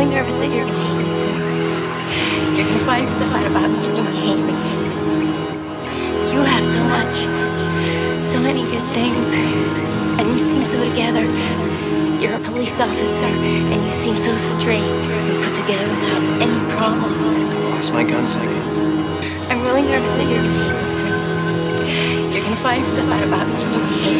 nervous that you're gonna hate me soon. You're gonna find stuff out about me and you're gonna hate me. You have so much, so many good things, and you seem so together. You're a police officer, and you seem so straight and put together without any problems. Lost my guns again. I'm really nervous that you're gonna hate me soon. You're gonna find stuff out about me and you're gonna hate me.